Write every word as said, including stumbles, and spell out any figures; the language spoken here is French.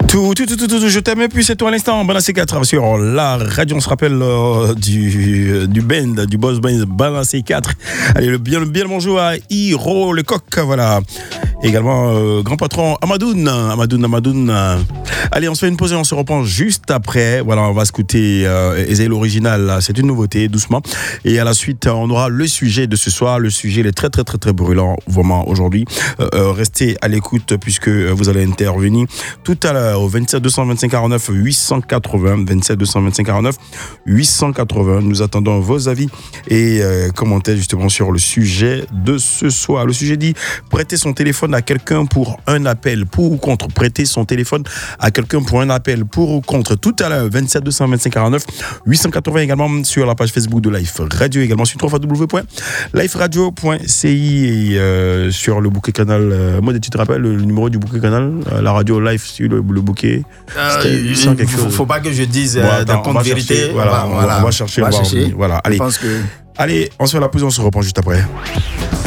Tout, tout, tout, tout, tout, je t'aime et puis c'est toi à l'instant. Balancé quatre sur la radio. On se rappelle euh, du, du band, du boss band Balancé quatre. Allez, le bien, bien le bonjour à Hiro, le coq, voilà. Également, euh, grand patron Amadoun, Amadoun, Amadoun. Allez, on se fait une pause et on se reprend juste après. Voilà, on va écouter euh, Ezel original. C'est une nouveauté, doucement. Et à la suite, on aura le sujet de ce soir. Le sujet, il est très, très, très, très brûlant, vraiment, aujourd'hui. Euh, euh, restez à l'écoute puisque vous allez intervenir tout à l'heure au vingt-sept deux cent vingt-cinq quarante-neuf huit cent quatre-vingts. vingt-sept deux cent vingt-cinq quarante-neuf huit cent quatre-vingts. Nous attendons vos avis et euh, commentaires justement sur le sujet de ce soir. Le sujet dit prêter son téléphone à quelqu'un pour un appel, pour ou contre. Prêter son téléphone à quelqu'un pour un appel, pour ou contre. Tout à l'heure, vingt-sept deux cent vingt-cinq quarante-neuf huit cent quatre-vingts également sur la page Facebook de Life Radio, également sur w w w point life radio point c i et euh, sur le bouquet canal. Euh, moi, tu te rappelles le numéro du bouquet canal, euh, la radio Life sur le, le bouquet. Euh, il ne faut, faut pas que je dise euh, bon, attends, d'un compte vérité. Chercher, voilà, on, va, voilà, on va chercher. On va voir, chercher. Voilà, allez. Je pense que... Allez, on se fait la pause, on se reprend juste après.